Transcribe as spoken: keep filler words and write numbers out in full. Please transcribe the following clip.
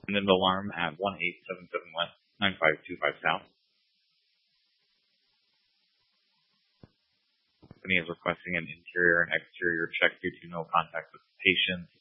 and then the alarm at one eight seven seven West nine five two five South. The company is requesting an interior and exterior check due to no contact with patients